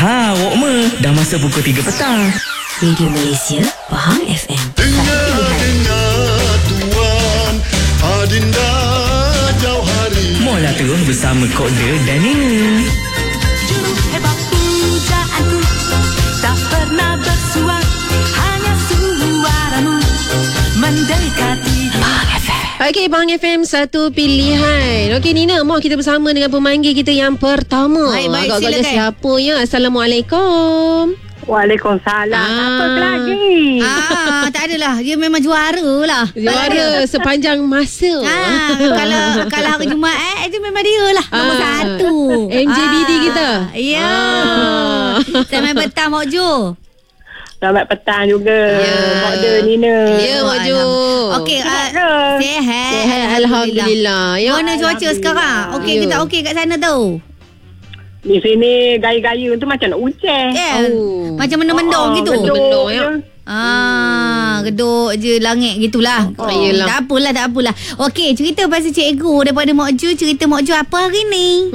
Wok dah masa pukul 3 petang. Radio Malaysia, Faham FM. Dengar tuan Adinda Jauhari. Mola terus bersama Kok De dan Nina. Juru hebat pujaanku tak pernah bersuara, hanya suaramu mendekati. Okey, Bang FM satu pilihan. Okey Nina, mau kita bersama dengan pemanggil kita yang pertama. Baik, Agak-agaknya silakan. siapa ya? Assalamualaikum. Waalaikumsalam. Apa lagi? Tak adalah. Dia memang juara lah. Juara sepanjang masa. Kalau hari Jumaat dia memang dia lah nombor satu. MJBD kita. Ya. Selamat petang Mok Ju. Selamat petang juga. Mak De Nina. Ya, Mak Ju. Okey, ke? sihat. Alhamdulillah. Ya. Mana cuaca sekarang? Okey Ya. kita okey kat sana tu. Di sini gaya-gaya tu macam nak hujan. Macam mendung gitu. Mendung, ya. Geduk je langit gitulah. Yelah. Tak apalah. Okey, cerita pasal cikgu daripada Mok Ju. Cerita Mok Ju apa hari ni?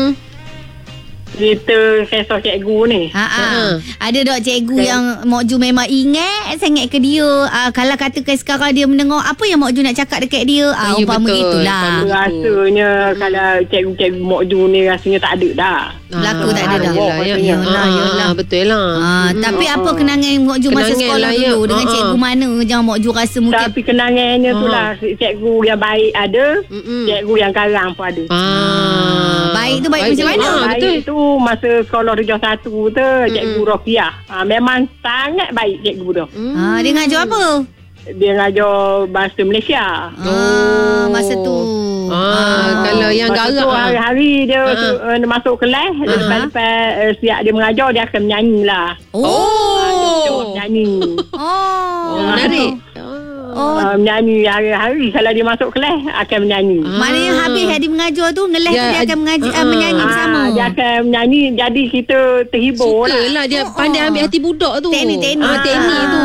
Cerita kisah cikgu ni. Ada tak cikgu yang Mok Ju memang ingat sangat ke dia? Kalau katakan sekarang dia mendengar, apa yang Mok Ju nak cakap dekat dia? Ya, Umpama betul. gitulah. Rasanya kalau cikgu-cikgu Mak Ju ni rasanya tak ada dah. Berlaku tak ada dah. Yelah. Betul lah. Tapi apa kenangan Mok Ju masa Kenangan sekolah lah, dulu? ya. Dengan cikgu mana yang Mok Ju rasa mungkin? Tapi kenangannya tu lah, cikgu yang baik ada, cikgu yang karang pun ada. Baik tu baik macam mana? Baik tu masa sekolah Darjah 1 tu, cikgu Rofiah. Memang sangat baik cikgu tu. Dia ngajar apa? Dia ngajar bahasa Malaysia. Masa tu. Kalau yang Masa tu garang hari-hari dia masuk kelas, lepas siap dia mengajar, dia akan menyanyi lah. Menyanyi. menarik. Menyanyi hari-hari. Kalau dia masuk kelas, akan menyanyi. Maknanya habis dia mengajar tu, ngelas tu dia akan menyanyi bersama. Dia akan menyanyi. Jadi kita terhibur Suka lah dia pandai ambil hati budak tu. Teknik teknik tu.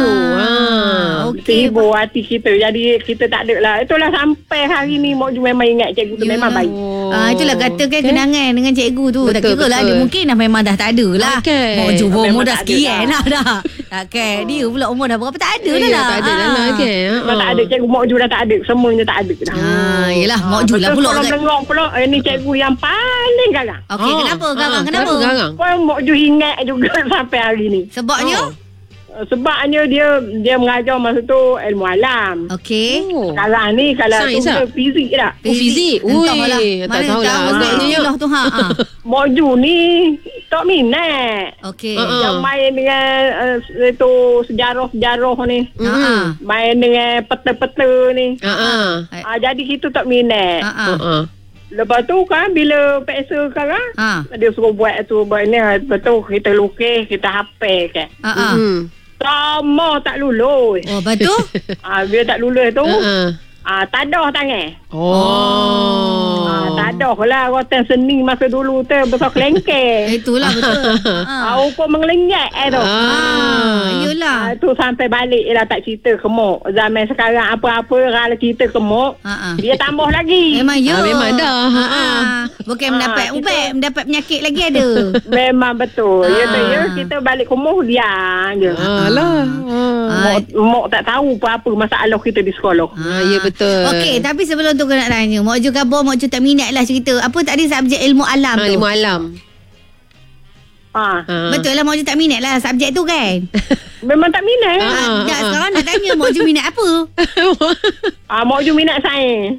Terhibur hati kita. Jadi kita tak ada lah. Itulah sampai hari ni Mak Ju memang ingat cikgu tu memang baik. Itulah katakan kenangan dengan cikgu tu. Betul, Dah kira lah betul. dia mungkin dah memang dah tak ada lah. Mok Ju umur Memang dah tak ada sekian dah. lah dah. Takkan dia pula umur dah berapa, tak ada dah lah. Tak ada dah lah. Memang tak ada. Cikgu Mak Ju dah tak ada. Semuanya tak ada dah. Yelah Mok Ju lah pula. Sekolah Melengok pula. Ni cikgu yang paling garang. Okey, kenapa garang? Kenapa? garang? Pun Mak Ju ingat juga sampai hari ni. Sebabnya? Sebabnya dia mengajar masa tu ilmu alam. Okey. Sekarang ni kalau Sains tu lah. fizik tak. Fizik. Entahlah. Tak Mana tahulah. tahu Agaknya ya. istilah tu Mak Ju ni tak minat. Okey. Yang main dengan itu sejarah-sejarah ni. Main dengan peta-peta ni. Jadi kita tak minat. Lepas tu kan bila PSA sekarang dia suruh buat ni. Lepas tu kita lukis, kita hafal kan. Sama tak lulus. Oh, betul? Bila tak lulus tu tadah tangan. Tadah lah rotan seni masa dulu tu besar kelengkeng. Itulah betul. Ukur mengelenjak tu. Yelah. Tu sampai balik lah tak cerita kemuk. Zaman sekarang apa-apa kalau cerita kemuk, dia tambah lagi. Memang ya. Memang dah. Bukan mendapat ubat, mendapat penyakit lagi ada. Memang betul. Ya kita balik kemuk dia je. Alah. Mok tak tahu apa-apa masalah kita di sekolah. Ya betul. Okey, tapi sebelum tu aku nak tanya, Mok Ju khabar Mok Ju tak minat lah cerita. Apa tak ada subjek ilmu alam tu? Ilmu alam. Betul lah Mok Ju tak minat lah subjek tu kan? Memang tak minat. Tak, sekarang nak tanya Mok Ju minat apa? Mok Ju minat sains.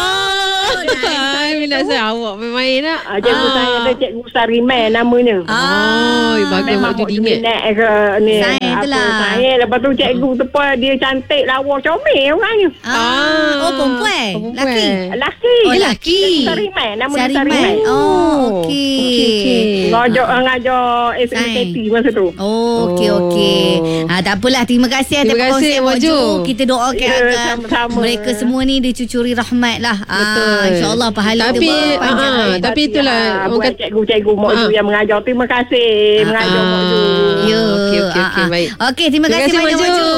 Minat saya awak bermain tak? Cikgu saya ada Cikgu Sariman namanya. Bagus Memang Mak Ju Mak Ju ingat. minat ke ni. Sains tu lah. Sains. Lepas tu cikgu tu pun dia cantik, lawa, comel orangnya. Oh, perempuan? Laki? Laki. Oh, laki. Sariman. Nama dia Sariman. Sariman. Oh, okey. Ngajar SMKT masa tu. Oh, okey. Tak apalah. Terima kasih atas Terima kasih, perkongsian Mok Mok Ju. Ju. Kita doakan agar sama-sama. mereka semua ni dicucuri rahmat lah. Betul. InsyaAllah pahala Tapi, dia berpanjang. tapi itulah orang buat kata cikgu-cikgu Mak Ju yang mengajar. Terima kasih mengajar Mak Ju. Ya. Okey, baik. Okey, terima kasih banyak Mok Ju.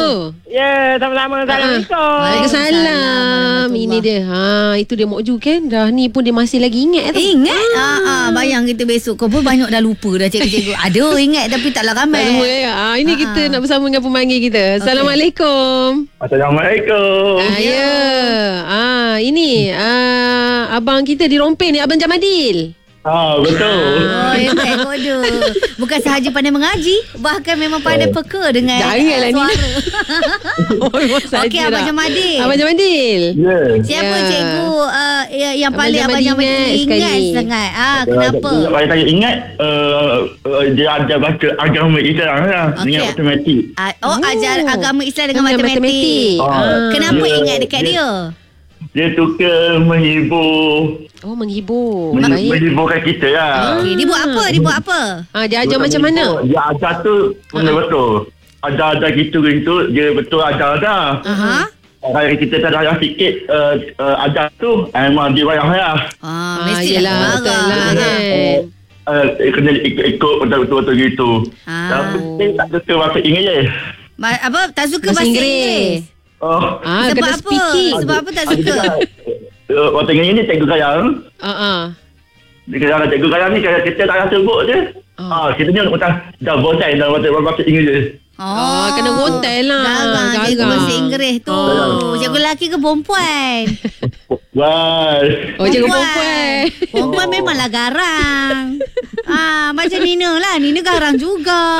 Ya, sama-sama. Assalamualaikum. Waalaikumsalam. Ini dia. Itu dia Mok Ju kan. Dah ni pun dia masih lagi ingat tu. Ingat? Bayang kita besok kau pun banyak dah lupa dah cikgu-cikgu. Ada ingat tapi taklah ramai. Tak semua ya. Ini kita nak bersama dengan pemanggil kita. Assalamualaikum. Assalamualaikum. Ya. Ini abang kita di Rompeng ni, Abang Jamadil. Betul. Oh, hebat kode. Bukan sahaja pandai mengaji, bahkan memang pandai peka dengan Janganlah ni. suara. Okey, Abang Jamadil. Abang Jamadil. Ya. Siapa cikgu yang Abang paling Abang Jamadil Jamadil ingat ingat sekali. sangat? Kenapa? Saya ingat dia ada baca agama Islam lah, dengan matematik. Ajar agama Islam dengan Dengan matematik. matematik. Kenapa Dia- ingat dekat dia? Dia suka menghibur. Menghibur. Baik. Menghiburkan kita lah. Okey, dia buat apa? Dia buat apa? Dia ajar macam mana? Dia ajar tu betul-betul. Ajar-ajar gitu-gitu, dia betul ajar dah. Kalau kita tak ada sikit ajar tu, memang dia bayar lah. Mesti yelah, betul lah kan. Kena ikut betul-betul gitu. Tapi saya tak suka bahasa Inggeris. Apa? Tak suka Bahasa bahasa Inggeris. Inggeris? Sebab Sebab kena apa? speaking. Sebab apa tak suka? Bahasa Inggeris ni cikgu Kayang. Kalau cikgu Kayang ni kalau kita tak rasa sebut je. Kita ni macam dah bosan dalam bahasa Inggeris. Kena gontai lah. Garang cikgu bahasa Inggeris tu. Cikgu lelaki ke perempuan? Cikgu perempuan. Perempuan memanglah garang. Macam Nina lah. Nina garang juga.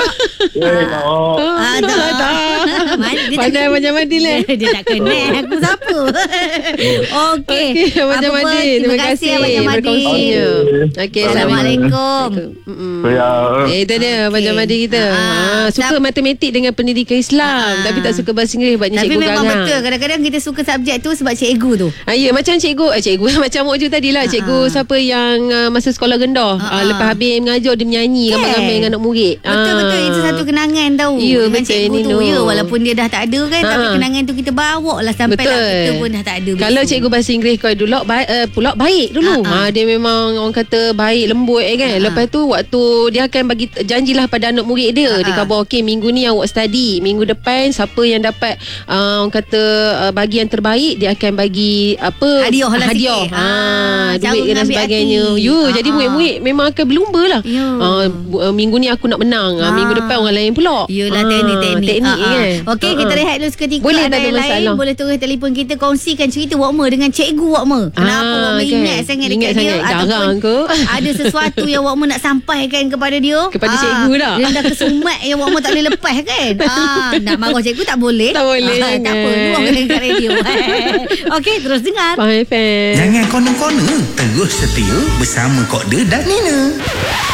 Pandai Abang Jamadil Dia tak kenal aku siapa. Okey. Abang Jamadil. Terima kasih Abang Jamadil. berkongsinya. Okey, Assalamualaikum. Itu dia Abang Jamadil kita. Suka matematik dengan pendidikan Islam, tapi tak suka bahasa Inggeris. Sebabnya Tapi cikgu memang garang. betul. Kadang-kadang kita suka subjek tu sebab cikgu tu. Ya, macam cikgu macam Mok Ju tadi lah. Cikgu siapa yang masa sekolah rendah, lepas habis mengajar dia menyanyi ramai-ramai dengan anak murid. Betul-betul. Itu satu kenangan tahu. Ya, dengan betul, cikgu tu. Nino. Ya, walaupun dia dah tak ada kan, tapi kenangan tu kita bawa lah sampai lah kita pun dah tak ada. Kalau cikgu bahasa Inggeris kau dulu pulak baik dulu. Dia memang orang kata baik, lembut kan. Lepas tu waktu dia akan bagi janjilah pada anak murid dia. Dia khabar, okey, minggu ni awak study, minggu depan siapa yang dapat orang kata bagi yang terbaik, dia akan bagi apa, hadiah lah hadiah. sikit. Duit dan mengambil sebagainya. hati. Jadi murid-murid memang akan berlumba lah. Minggu ni aku nak menang, minggu depan orang lain pula. Yelah, teknik kan. Okey, kita rehat dulu seketika. Boleh, ada tak ada yang lain masalah. boleh turun telefon kita, kongsikan cerita Wokmer dengan cikgu Wokmer. Kenapa Wokmer kan. ingat sangat Ingat dekat dia, sangat. Garang ke? ada sesuatu yang Wokmer nak sampaikan kepada dia, Kepada cikgu dah. Dia dah kesumat yang Wokmer tak boleh lepas kan. Nak marah cikgu tak boleh. Tak boleh, Tak apa, kan. luang dekat radio. Okey, terus dengar. Faham FM. Jangan kono-kono, terus setia bersama Kok De dan Nina.